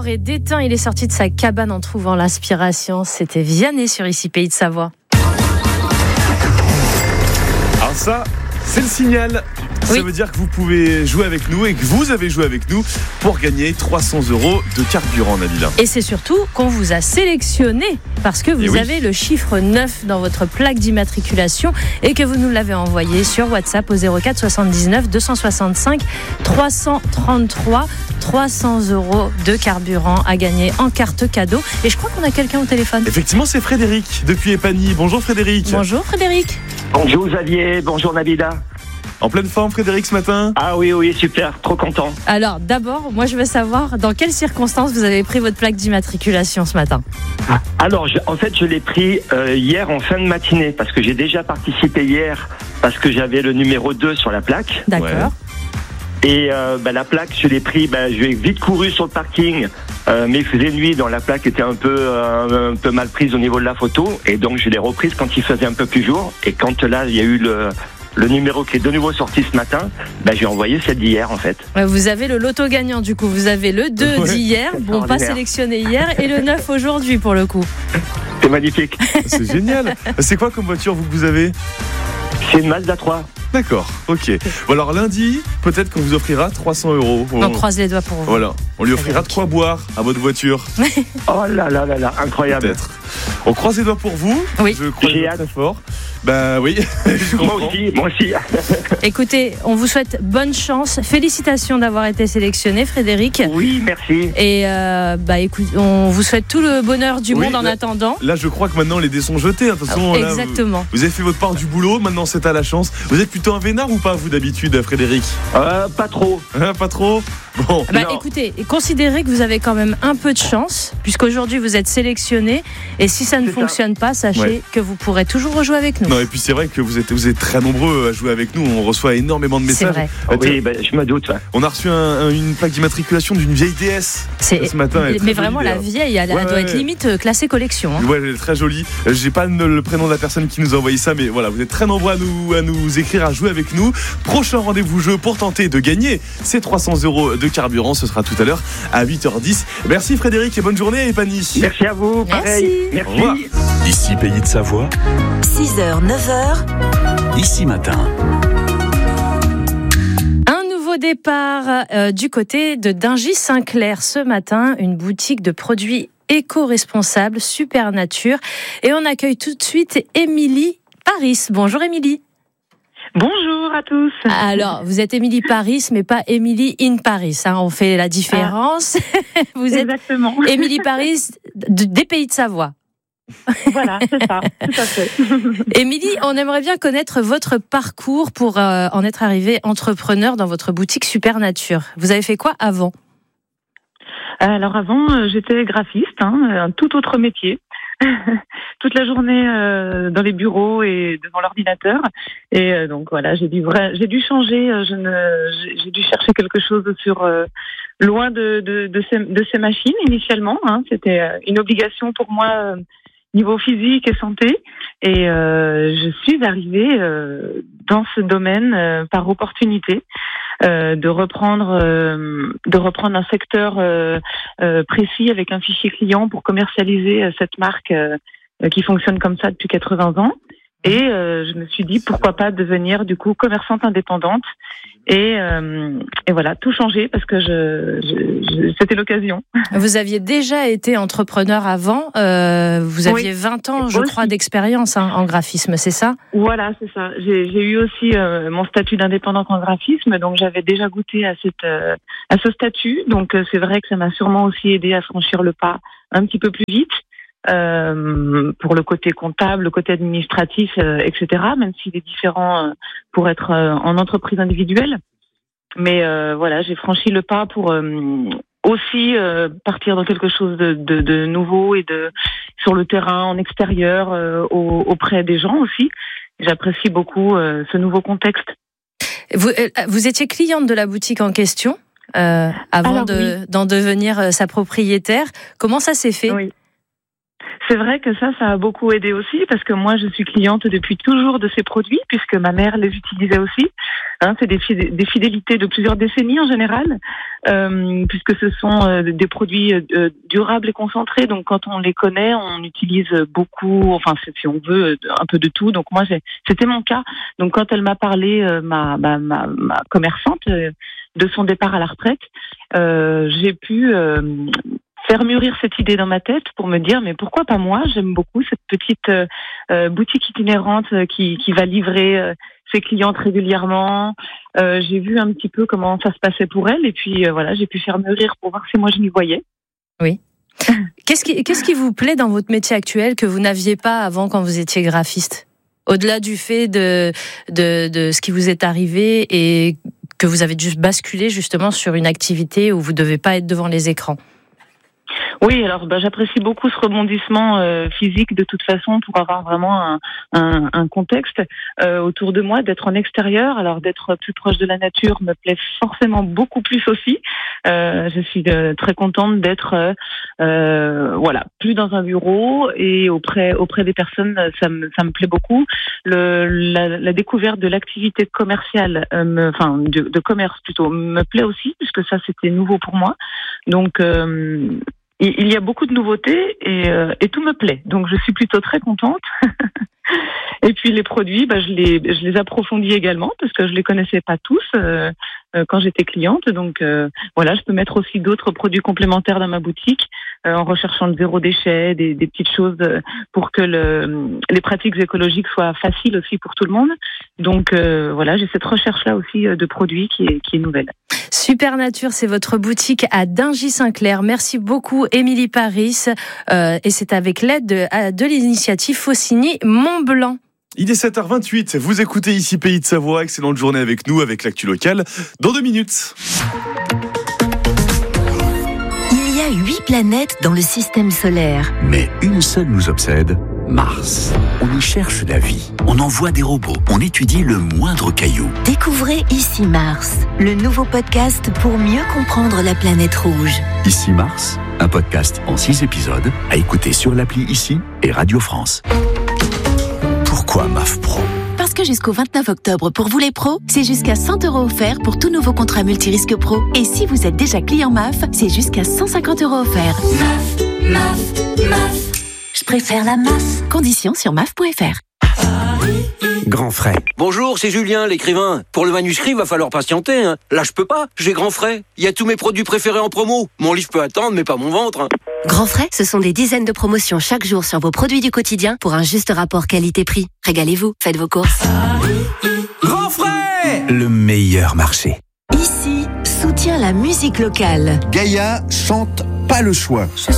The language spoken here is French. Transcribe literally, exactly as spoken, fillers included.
Dehors et d'éteint, il est sorti de sa cabane en trouvant l'inspiration. C'était Vianney sur Ici Pays de Savoie. Alors ça, c'est le signal. Ça oui. veut dire que vous pouvez jouer avec nous et que vous avez joué avec nous pour gagner trois cents euros de carburant, Nabila. Et c'est surtout qu'on vous a sélectionné parce que vous oui. avez le chiffre neuf dans votre plaque d'immatriculation et que vous nous l'avez envoyé sur WhatsApp au zéro quatre soixante-dix-neuf deux cent soixante-cinq trois cent trente-trois. trois cents euros de carburant à gagner en carte cadeau. Et je crois qu'on a quelqu'un au téléphone. Effectivement, c'est Frédéric depuis Épagny. Bonjour Frédéric. Bonjour Frédéric. Bonjour Xavier, bonjour Nabila. En pleine forme Frédéric ce matin ? Ah oui, oui, super, trop content. Alors d'abord, moi je veux savoir dans quelles circonstances vous avez pris votre plaque d'immatriculation ce matin. Alors, je, en fait, je l'ai pris euh, hier en fin de matinée parce que j'ai déjà participé hier parce que j'avais le numéro deux sur la plaque. D'accord. Ouais. Et euh, bah, la plaque, je l'ai pris, bah, je vais vite couru sur le parking, euh, mais il faisait nuit, donc la plaque était un peu, euh, un peu mal prise au niveau de la photo, et donc je l'ai reprise quand il faisait un peu plus jour, et quand là, il y a eu le... Le numéro qui est de nouveau sorti ce matin, ben j'ai envoyé celle d'hier en fait. Vous avez le loto gagnant du coup, vous avez le deux ouais. d'hier, bon pas sélectionné hier, et le neuf aujourd'hui pour le coup. C'est magnifique. C'est génial. C'est quoi comme voiture vous que vous avez ? C'est une Mazda trois. D'accord, ok. Bon alors lundi, peut-être qu'on vous offrira trois cents euros. On croise les doigts pour vous. Voilà, on lui offrira de quoi boire à votre voiture. Oh là là là là, incroyable. Peut-être. On croise les doigts pour vous. Oui. Je crois J'ai très fort. Bah oui. Moi aussi, moi aussi. Écoutez, on vous souhaite bonne chance. Félicitations d'avoir été sélectionné, Frédéric. Oui, merci. Et euh, bah écoute, on vous souhaite tout le bonheur du oui, monde en là, attendant. Là, je crois que maintenant les dés sont jetés. Attention. Ah, là, exactement. Vous, vous avez fait votre part du boulot. Maintenant, c'est à la chance. Vous êtes plutôt un vénard ou pas, vous d'habitude, Frédéric ? euh, Pas trop. Hein, pas trop. Bon. Bah écoutez, considérez que vous avez quand même un peu de chance, puisqu'aujourd'hui vous êtes sélectionné. Et si ça ne c'est fonctionne ça. pas, sachez ouais. que vous pourrez toujours rejouer avec nous. Non, et puis c'est vrai que vous êtes, vous êtes très nombreux à jouer avec nous. On reçoit énormément de messages. C'est vrai. Oui, bah, je me doute. Ouais. On a reçu un, un, une plaque d'immatriculation d'une vieille D S c'est... ce matin. Mais vraiment jolie, la vieille, elle, ouais, elle doit ouais. être limite classée collection. Hein. Ouais, elle est très jolie. J'ai pas le prénom de la personne qui nous a envoyé ça, mais voilà, vous êtes très nombreux à nous, à nous écrire, à jouer avec nous. Prochain rendez-vous jeu pour tenter de gagner ces trois cents euros de carburant. Ce sera tout à l'heure à huit heures dix. Merci Frédéric et bonne journée à Épagny. Merci à vous, pareil. Merci. Merci. Au revoir. Ici Pays de Savoie. six heures, neuf heures. Ici Matin. Un nouveau départ euh, du côté de Dingy-Saint-Clair ce matin, une boutique de produits éco-responsables, Super Nature. Et on accueille tout de suite Émilie Paris. Bonjour Émilie. Bonjour à tous. Alors, vous êtes Émilie Paris, mais pas Émilie in Paris. Hein, on fait la différence. Ah, vous exactement. êtes Émilie Paris de, des Pays de Savoie. Voilà, c'est ça, tout à fait. Émilie, on aimerait bien connaître votre parcours pour euh, en être arrivée entrepreneur dans votre boutique Super Nature. Vous avez fait quoi avant ? Alors avant, j'étais graphiste, hein, un tout autre métier. Toute la journée euh, dans les bureaux et devant l'ordinateur, et euh, donc voilà, j'ai dû vra- j'ai dû changer. Je ne, j'ai, j'ai dû chercher quelque chose sur euh, loin de de, de, ces, de ces machines initialement. Hein, c'était euh, une obligation pour moi euh, niveau physique et santé, et euh, je suis arrivée euh, dans ce domaine euh, par opportunité. Euh, de reprendre euh, de reprendre un secteur euh, euh, précis avec un fichier client pour commercialiser euh, cette marque euh, qui fonctionne comme ça depuis quatre-vingts ans. Et euh, je me suis dit pourquoi pas devenir du coup commerçante indépendante et, euh, et voilà, tout changer parce que je, je, je c'était l'occasion. Vous aviez déjà été entrepreneur avant, euh, vous aviez oui. vingt ans je aussi. crois d'expérience hein, en graphisme, c'est ça ? Voilà, c'est ça. J'ai, j'ai eu aussi euh, mon statut d'indépendante en graphisme, donc j'avais déjà goûté à, cette, euh, à ce statut, donc euh, c'est vrai que ça m'a sûrement aussi aidé à franchir le pas un petit peu plus vite. Euh, pour le côté comptable, le côté administratif, euh, et cetera, même s'il est différent euh, pour être euh, en entreprise individuelle. Mais euh, voilà, j'ai franchi le pas pour euh, aussi euh, partir dans quelque chose de, de, de nouveau et de sur le terrain, en extérieur, euh, au, auprès des gens aussi. J'apprécie beaucoup euh, ce nouveau contexte. Vous, euh, vous étiez cliente de la boutique en question euh, avant Alors, de, oui. d'en devenir euh, sa propriétaire. Comment ça s'est fait ? Oui. c'est vrai que ça, ça a beaucoup aidé aussi parce que moi, je suis cliente depuis toujours de ces produits puisque ma mère les utilisait aussi. Hein, c'est des, fid- des fidélités de plusieurs décennies en général, euh, puisque ce sont euh, des produits euh, durables et concentrés. Donc, quand on les connaît, on utilise beaucoup, enfin, si on veut, un peu de tout. Donc, moi, j'ai, c'était mon cas. Donc, quand elle m'a parlé, euh, ma, ma, ma, ma commerçante, euh, de son départ à la retraite, euh, j'ai pu euh, faire mûrir cette idée dans ma tête pour me dire mais pourquoi pas moi. J'aime beaucoup cette petite euh, euh, boutique itinérante qui, qui va livrer euh, ses clientes régulièrement. Euh, j'ai vu un petit peu comment ça se passait pour elle et puis euh, voilà, j'ai pu faire mûrir pour voir si moi je m'y voyais. Oui. Qu'est-ce qui, qu'est-ce qui vous plaît dans votre métier actuel que vous n'aviez pas avant quand vous étiez graphiste ? Au-delà du fait de, de, de ce qui vous est arrivé et que vous avez juste basculé justement sur une activité où vous ne devez pas être devant les écrans. Oui, alors bah, j'apprécie beaucoup ce rebondissement euh, physique de toute façon pour avoir vraiment un, un, un contexte euh, autour de moi, d'être en extérieur. Alors d'être plus proche de la nature me plaît forcément beaucoup plus aussi. Euh, je suis euh, très contente d'être euh, voilà plus dans un bureau et auprès auprès des personnes. Ça me ça me plaît beaucoup. Le, la, la découverte de l'activité commerciale, euh, me, enfin de, de commerce plutôt, me plaît aussi puisque ça c'était nouveau pour moi. Donc euh, il y a beaucoup de nouveautés et, euh, et tout me plaît. Donc je suis plutôt très contente. Et puis les produits, bah, je les je les approfondis également parce que je les connaissais pas tous euh, euh, quand j'étais cliente. Donc euh, voilà, je peux mettre aussi d'autres produits complémentaires dans ma boutique euh, en recherchant le zéro déchet, des, des petites choses pour que le, les pratiques écologiques soient faciles aussi pour tout le monde. Donc euh, voilà, j'ai cette recherche-là aussi de produits qui est, qui est nouvelle. Super Nature, c'est votre boutique à Dingy-Saint-Clair. Merci beaucoup, Émilie Paris. Euh, et c'est avec l'aide de, de l'initiative Faucigny Mont-Blanc. Il est sept heures vingt-huit, vous écoutez ici Pays de Savoie, excellente journée avec nous, avec l'actu locale, dans deux minutes. Il y a huit planètes dans le système solaire. Mais une seule nous obsède, Mars. On y cherche la vie, on envoie des robots, on étudie le moindre caillou. Découvrez Ici Mars, le nouveau podcast pour mieux comprendre la planète rouge. Ici Mars, un podcast en six épisodes, à écouter sur l'appli Ici et Radio France. Pourquoi M A F Pro ? Parce que jusqu'au vingt-neuf octobre, pour vous les pros, c'est jusqu'à cent euros offerts pour tout nouveau contrat multirisque pro. Et si vous êtes déjà client M A F, c'est jusqu'à cent cinquante euros offerts. M A F, M A F, M A F. Je préfère la M A F. Conditions sur M A F point F R. Grand frais. Bonjour, c'est Julien, l'écrivain. Pour le manuscrit, va falloir patienter. Hein. Là, je peux pas. J'ai grand frais. Il y a tous mes produits préférés en promo. Mon livre peut attendre, mais pas mon ventre. Hein. Grand frais, ce sont des dizaines de promotions chaque jour sur vos produits du quotidien pour un juste rapport qualité-prix. Régalez-vous, faites vos courses. Grand frais, le meilleur marché. Ici, soutient la musique locale. Gaïa chante Pas le choix.